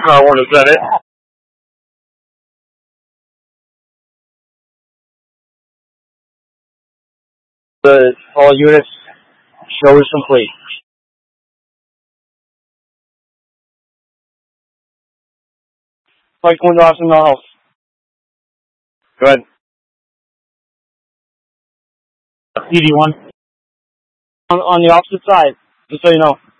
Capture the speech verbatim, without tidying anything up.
Car one, is that it? The all units show is complete. Like window off in the house. Go ahead. C D one. On, on the opposite side, just so you know.